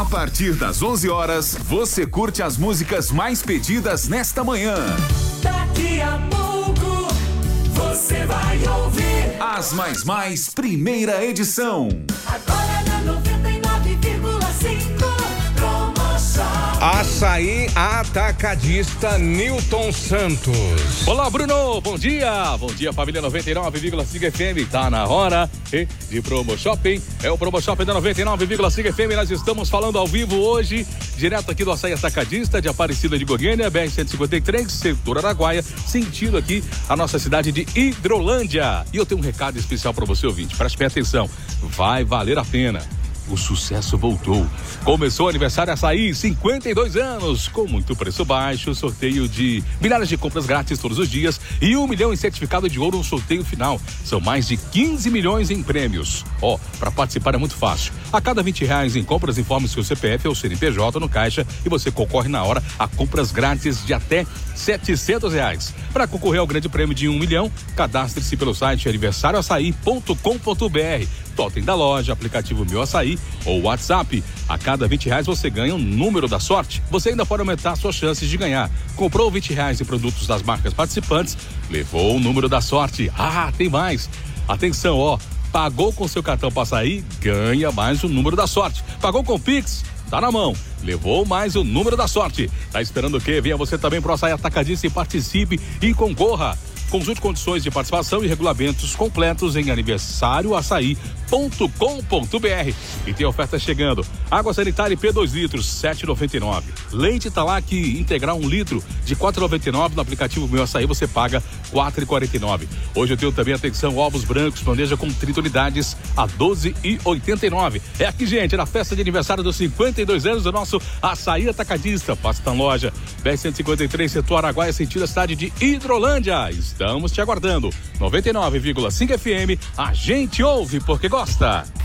A partir das 11 horas, você curte as músicas mais pedidas nesta manhã. Daqui a pouco, você vai ouvir As Mais, primeira edição. agora na 99,5 promoção. Açaí Atacadista Newton Santos. Olá, Bruno, bom dia. Bom dia, família 99,5 FM. Tá na hora de Promo Shopping. É o Promo Shopping da 99,5 FM. Nós estamos falando ao vivo hoje, direto aqui do Açaí Atacadista de Aparecida de Goiânia, BR-153, setor Araguaia, sentindo aqui a nossa cidade de Hidrolândia. E eu tenho um recado especial para você, ouvinte. Preste bem atenção. Vai valer a pena. O sucesso voltou. Começou o aniversário Açaí, 52 anos, com muito preço baixo, sorteio de milhares de compras grátis todos os dias e 1 milhão em certificado de ouro no sorteio final. São mais de 15 milhões em prêmios. Para participar é muito fácil. A cada R$20 em compras, informe seu CPF ou CNPJ no caixa e você concorre na hora a compras grátis de até R$700. Para concorrer ao grande prêmio de 1 milhão, cadastre-se pelo site aniversarioaçaí.com.br. Totem da loja, aplicativo Meu Açaí ou WhatsApp. A cada R$20 você ganha um número da sorte. Você ainda pode aumentar suas chances de ganhar. Comprou R$20 em produtos das marcas participantes, levou o número da sorte. Tem mais. Atenção, pagou com seu cartão Açaí, ganha mais o número da sorte. Pagou com Pix, tá na mão. Levou mais o número da sorte. Tá esperando o quê? Venha você também pro Açaí Atacadista e participe e concorra. Consulte condições de participação e regulamentos completos em aniversarioaçaí.com.br. E tem oferta chegando. Água sanitária IP 2 litros, R$ 7,99. Leite Italac integral 1 litro de R$ 4,99. No aplicativo Meu Açaí você paga R$ 4,49. Hoje eu tenho também, atenção, ovos brancos, bandeja com 30 unidades a R$ 12,89. É aqui, gente, na festa de aniversário dos 52 anos do nosso Açaí Atacadista. Passa na loja BR-153, setor Araguaia, sentido a cidade de Hidrolândia. Estamos te aguardando. 99,5 FM, a gente ouve porque gosta.